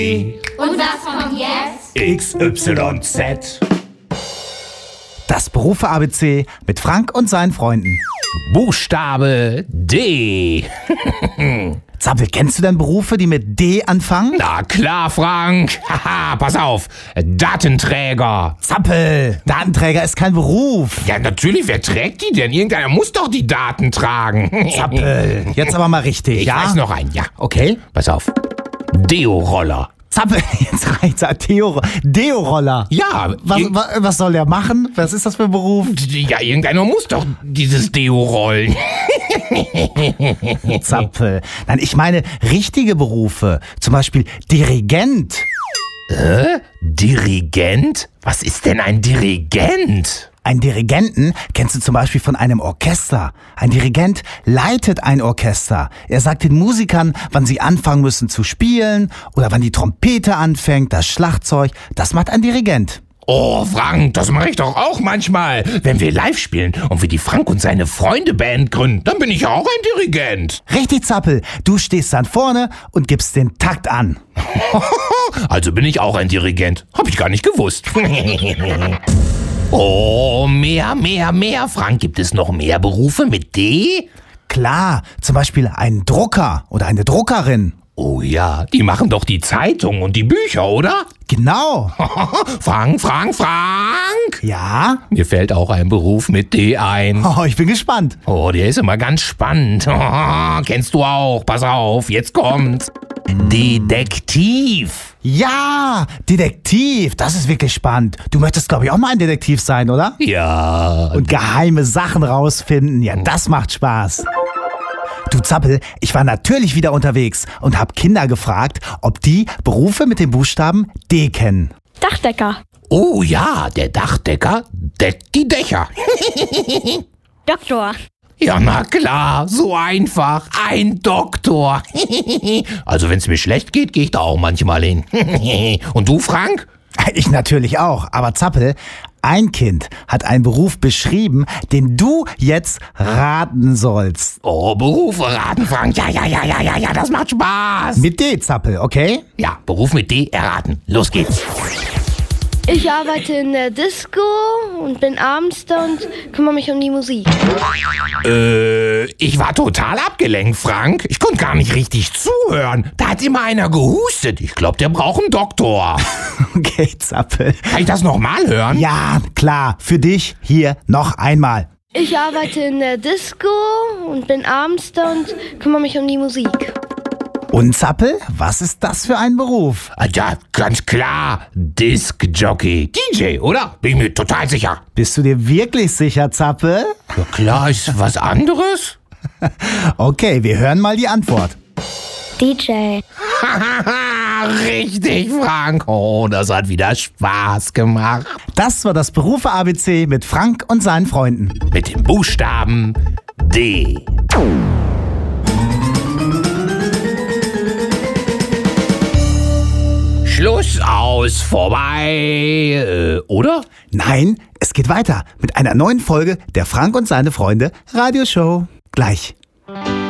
Und was kommt jetzt? XYZ. Das Berufe-ABC mit Frank und seinen Freunden. Buchstabe D. Zappel, kennst du denn Berufe, die mit D anfangen? Na klar, Frank. Haha, pass auf. Datenträger. Zappel, Datenträger ist kein Beruf. Ja, natürlich. Wer trägt die denn? Irgendeiner muss doch die Daten tragen. Zappel, jetzt aber mal richtig, Ich ja? weiß noch einen, ja. Okay. Pass auf. Deo-Roller. Zappel, jetzt reicht's. Deo-Roller. Ja. Was soll der machen? Was ist das für ein Beruf? Ja, irgendeiner muss doch dieses Deo rollen. Zappel. Nein, ich meine richtige Berufe. Zum Beispiel Dirigent. Dirigent? Was ist denn ein Dirigent? Einen Dirigenten kennst du zum Beispiel von einem Orchester. Ein Dirigent leitet ein Orchester. Er sagt den Musikern, wann sie anfangen müssen zu spielen oder wann die Trompete anfängt, das Schlagzeug. Das macht ein Dirigent. Oh, Frank, das mache ich doch auch manchmal. Wenn wir live spielen und wir die Frank und seine Freunde Band gründen, dann bin ich ja auch ein Dirigent. Richtig, Zappel. Du stehst dann vorne und gibst den Takt an. Also bin ich auch ein Dirigent. Hab ich gar nicht gewusst. Oh, mehr, Frank. Gibt es noch mehr Berufe mit D? Klar, zum Beispiel ein Drucker oder eine Druckerin. Oh ja, die machen doch die Zeitung und die Bücher, oder? Genau. Frank! Ja? Mir fällt auch ein Beruf mit D ein. Oh, ich bin gespannt. Oh, der ist immer ganz spannend. Kennst du auch. Pass auf, jetzt kommt's. Detektiv. Ja, Detektiv. Das ist wirklich spannend. Du möchtest, glaube ich, auch mal ein Detektiv sein, oder? Ja. Und geheime Sachen rausfinden. Ja, das macht Spaß. Du Zappel, ich war natürlich wieder unterwegs und habe Kinder gefragt, ob die Berufe mit dem Buchstaben D kennen. Dachdecker. Oh ja, der Dachdecker deckt die Dächer. Doktor. Ja, na klar, so einfach. Ein Doktor. Also wenn es mir schlecht geht, gehe ich da auch manchmal hin. Und du, Frank? Ich natürlich auch, aber Zappel, ein Kind hat einen Beruf beschrieben, den du jetzt raten sollst. Oh, Berufe raten, Frank. Ja, das macht Spaß. Mit D, Zappel, okay? Ja, Beruf mit D erraten. Los geht's. Ich arbeite in der Disco und bin abends da und kümmere mich um die Musik. Ich war total abgelenkt, Frank. Ich konnte gar nicht richtig zuhören. Da hat immer einer gehustet. Ich glaube, der braucht einen Doktor. Okay, Zappel. Kann ich das nochmal hören? Ja, klar, für dich hier noch einmal. Ich arbeite in der Disco und bin abends da und kümmere mich um die Musik. Und Zappel, was ist das für ein Beruf? Ja, ganz klar. Disc-Jockey. DJ, oder? Bin ich mir total sicher. Bist du dir wirklich sicher, Zappel? Ja klar, ist was anderes? Okay, wir hören mal die Antwort. DJ. Richtig, Frank. Oh, das hat wieder Spaß gemacht. Das war das Berufe-ABC mit Frank und seinen Freunden. Mit dem Buchstaben D. Schluss, aus, vorbei, oder? Nein, es geht weiter mit einer neuen Folge der Frank und seine Freunde Radioshow. Gleich.